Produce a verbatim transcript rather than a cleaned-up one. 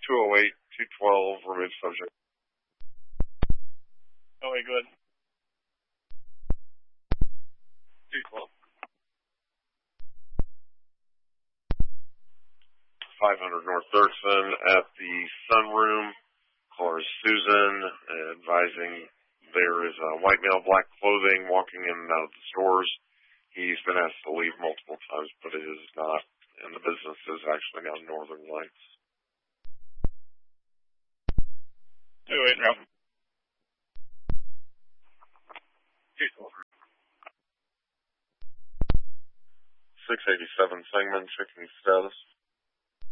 two oh eight, two twelve, remove subject. Oh, wait, go ahead. two twelve. five hundred North Dirksen at the sunroom. Caller is Susan, advising there is a white male, black clothing, walking in and out of the stores. He's been asked to leave multiple times, but it is not, and the business is actually now Northern Lights. two oh eight, Ralph. six eighty-seven Sangman, checking status.